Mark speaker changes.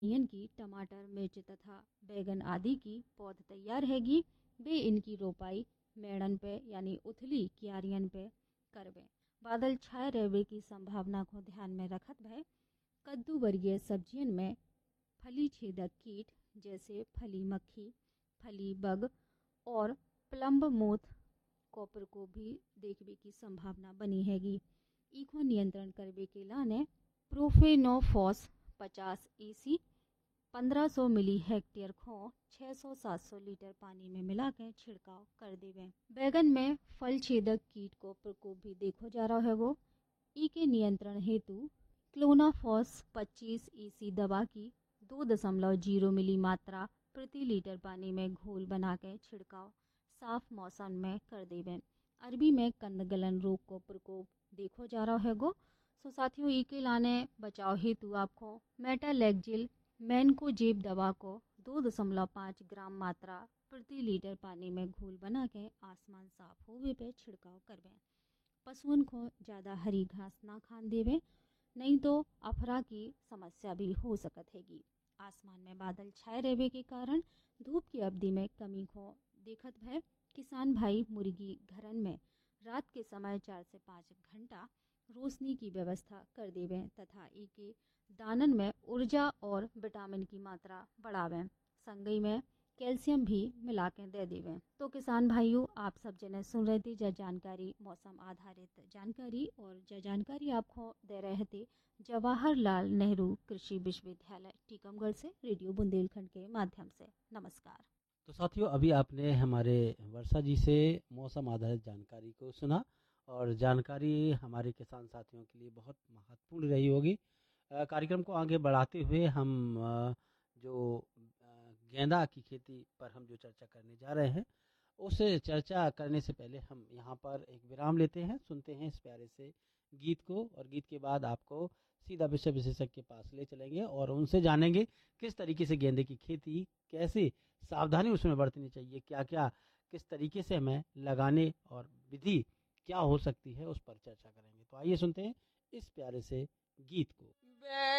Speaker 1: इन की टमाटर, मिर्च तथा बैगन आदि की पौध तैयार हैगी। वे इनकी रोपाई मेड़न पे यानी उथली क्यारियन पे करबे। बादल छाए रहवे की संभावना को ध्यान में रखत भय कद्दू वर्गीय सब्जियन में फली छेदक कीट जैसे फली मक्खी, फली बग और प्लम्ब मोथ कॉपर को भी देखने की संभावना बनी हैगी। इको नियंत्रण करने के लाने प्रोफेनोफॉस 50 ईसी 1500 मिली हेक्टेयर को 600-700 लीटर पानी में मिलाकर छिड़काव कर देवे। बैगन में फल छेदक कीट को प्रकोप भी देखो जा रहा है वो। ई के नियंत्रण हेतु क्लोनाफॉस 25 ईसी दवा की 2.0 मिली मात्रा प्रति लीटर पानी में घोल बनाकर छिड़काव साफ मौसम में कर देवे। अरबी में कंद गलन रोग को प्रकोप देखो जा रहा है गो। सो साथियों, ई के लाने बचाव हेतु आपको मेटालेक्जिल मैनकोजेब दवा को 2.5 ग्राम मात्रा प्रति लीटर पानी में घोल बना के आसमान साफ होवे पे छिड़काव करवे। पशुओं को ज़्यादा हरी घास ना खान देवे, नहीं तो अफरा की समस्या भी हो सकत हैगी। आसमान में बादल छाए रहने के कारण धूप की अवधि में कमी को देखत है। किसान भाई मुर्गी घरन में रात के समय 4 से 5 घंटा रोशनी की व्यवस्था कर देवें तथा इके दानन में ऊर्जा और विटामिन की मात्रा बढ़ावें। संगई में कैल्शियम भी मिला के दे देवें। तो किसान भाइयों, आप सब जने सुन रहे थे जो जानकारी मौसम आधारित जानकारी, और जो जानकारी आपको दे रहे थे जवाहरलाल नेहरू कृषि विश्वविद्यालय टीकमगढ़ से रेडियो बुंदेलखंड के माध्यम से। नमस्कार।
Speaker 2: तो साथियों, अभी आपने हमारे वर्षा जी से मौसम आधारित जानकारी को सुना, और जानकारी हमारे किसान साथियों के लिए बहुत महत्वपूर्ण रही होगी। कार्यक्रम को आगे बढ़ाते हुए हम जो गेंदा की खेती पर हम जो चर्चा करने जा रहे हैं, उस चर्चा करने से पहले हम यहाँ पर एक विराम लेते हैं, सुनते हैं इस प्यारे से गीत को, और गीत के बाद आपको सीधा विषय विशेषज्ञ के पास ले चलेंगे और उनसे जानेंगे किस तरीके से गेंदे की खेती, कैसे सावधानी उसमें बरतनी चाहिए, क्या क्या किस तरीके से हमें लगाने और विधि क्या हो सकती है, उस पर चर्चा करेंगे। तो आइए सुनते हैं इस प्यारे से गीत को।